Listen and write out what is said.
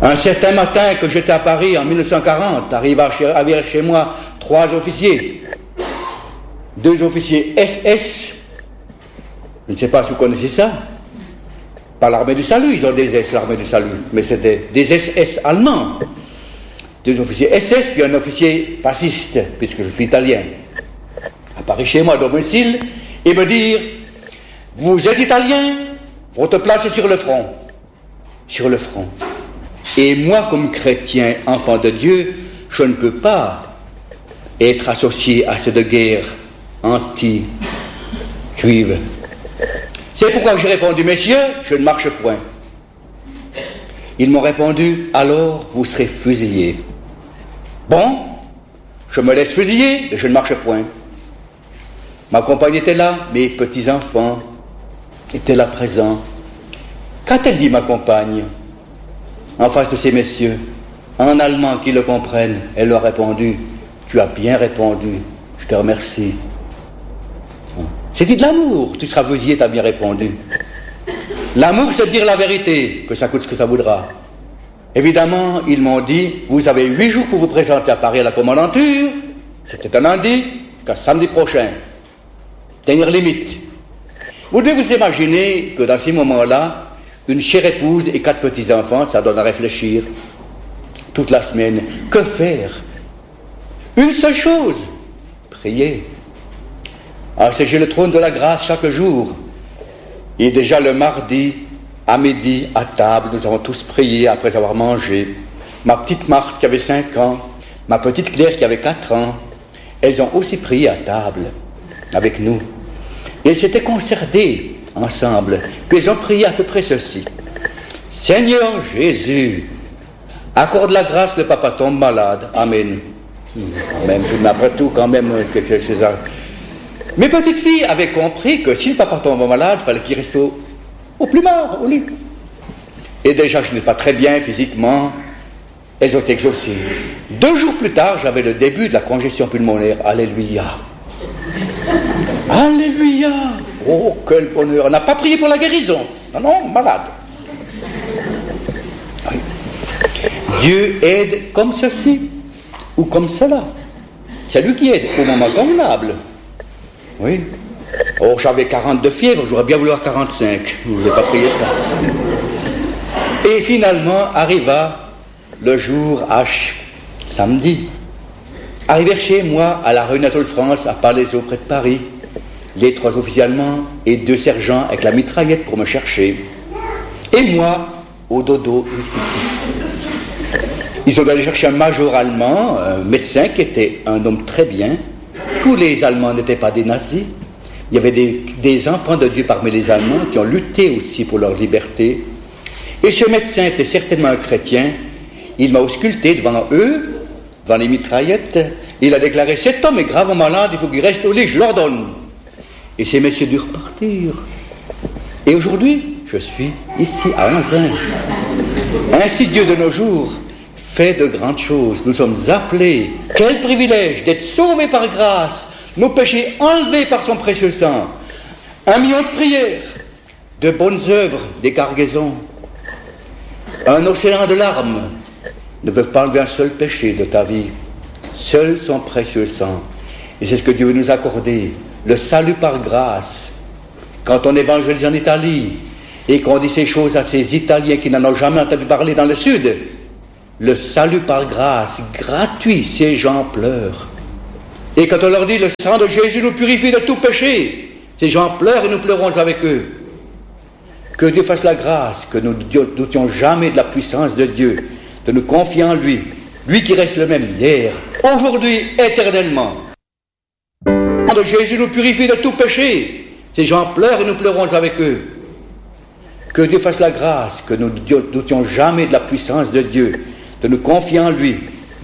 Un certain matin que j'étais à Paris en 1940, arrivèrent chez moi 3 officiers. 2 officiers SS. Je ne sais pas si vous connaissez ça. Pas l'armée du salut, ils ont des S, l'armée du salut. Mais c'était des SS allemands. 2 officiers SS, puis un officier fasciste, puisque je suis italien. Apparaît chez moi à domicile et me dire: vous êtes italien, votre place est sur le front. Sur le front. Et moi, comme chrétien, enfant de Dieu, je ne peux pas être associé à cette guerre anti-juive. C'est pourquoi j'ai répondu: messieurs, je ne marche point. Ils m'ont répondu: alors vous serez fusillés. Bon, je me laisse fusiller et je ne marche point. Ma compagne était là, mes petits-enfants étaient là présents. Qu'a-t-elle dit, ma compagne, en face de ces messieurs, en allemand qui le comprennent? Elle leur a répondu: tu as bien répondu, je te remercie. C'est dit de l'amour, tu seras fusillé, tu as bien répondu. L'amour, c'est de dire la vérité, que ça coûte ce que ça voudra. Évidemment, ils m'ont dit: vous avez 8 jours pour vous présenter à Paris à la commandanture. C'était un lundi, jusqu'à samedi prochain. Dernière limite. Vous devez vous imaginer que dans ces moments-là, une chère épouse et 4 petits-enfants, ça donne à réfléchir toute la semaine. Que faire? Une seule chose: prier. J'ai le trône de la grâce chaque jour. Et déjà le mardi, à midi, à table, nous avons tous prié après avoir mangé. Ma petite Marthe qui avait 5 ans, ma petite Claire qui avait 4 ans, elles ont aussi prié à table avec nous. Et elles s'étaient concertées ensemble. Puis elles ont prié à peu près ceci: Seigneur Jésus, accorde la grâce, le papa tombe malade. Amen. Amen. Mais après tout, quand même, quelque chose. Mes petites filles avaient compris que si le papa tombe malade, il fallait qu'il reste au plumard, au lit. Et déjà, je n'étais pas très bien physiquement. Elles ont exaucé. 2 jours plus tard, j'avais le début de la congestion pulmonaire. Alléluia. Alléluia. Oh, quel bonheur. On n'a pas prié pour la guérison. Non, non, malade. Oui. Dieu aide comme ceci ou comme cela. C'est lui qui aide au moment convenable. Oui. Oh, j'avais 40 de fièvre, j'aurais bien voulu avoir 45. Je ne vous ai pas prié ça. Et finalement, arriva le jour H, samedi. Arrivèrent chez moi, à la rue Natal-France, à Palaiseau, près de Paris, les 3 officiers allemands et 2 sergents avec la mitraillette pour me chercher. Et moi, au dodo, jusqu'ici. Ils ont allé chercher un major allemand, un médecin qui était un homme très bien. Tous les Allemands n'étaient pas des nazis. Il y avait des enfants de Dieu parmi les Allemands qui ont lutté aussi pour leur liberté. Et ce médecin était certainement un chrétien. Il m'a ausculté devant eux, devant les mitraillettes. Il a déclaré: cet homme est gravement malade, il faut qu'il reste au lit, je l'ordonne. Et ces messieurs durent partir. Et aujourd'hui, je suis ici à Anzin. Ainsi Dieu de nos jours fait de grandes choses. Nous sommes appelés, quel privilège d'être sauvés par grâce, nos péchés enlevés par son précieux sang. 1 million de prières, de bonnes œuvres, des cargaisons. Un océan de larmes ne veut pas enlever un seul péché de ta vie. Seul son précieux sang. Et c'est ce que Dieu veut nous accorder. Le salut par grâce. Quand on évangélise en Italie et qu'on dit ces choses à ces Italiens qui n'en ont jamais entendu parler dans le Sud, le salut par grâce, gratuit, ces gens pleurent. Et quand on leur dit: le sang de Jésus nous purifie de tout péché, ces gens pleurent et nous pleurons avec eux. Que Dieu fasse la grâce, que nous ne doutions jamais de la puissance de Dieu, de nous confier en lui, lui qui reste le même hier, aujourd'hui, éternellement. Le sang de Jésus nous purifie de tout péché, ces gens pleurent et nous pleurons avec eux. Que Dieu fasse la grâce, que nous ne doutions jamais de la puissance de Dieu, de nous confier en lui,